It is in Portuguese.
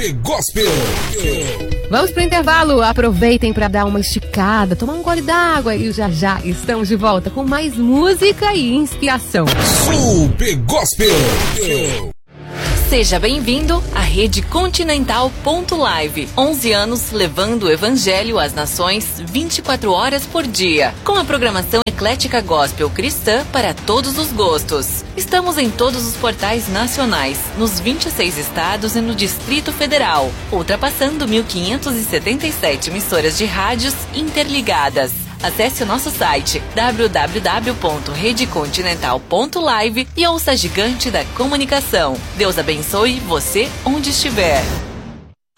Gospel. Vamos pro intervalo, aproveitem para dar uma esticada, tomar um gole d'água e já estamos de volta com mais música e inspiração. Super Gospel. Seja bem-vindo à Rede Continental Live. 11 anos levando o Evangelho às nações 24 horas por dia, com a programação eclética gospel cristã para todos os gostos. Estamos em todos os portais nacionais, nos 26 estados e no Distrito Federal, ultrapassando 1.577 emissoras de rádios interligadas. Acesse o nosso site www.redecontinental.live e ouça a gigante da comunicação. Deus abençoe você onde estiver.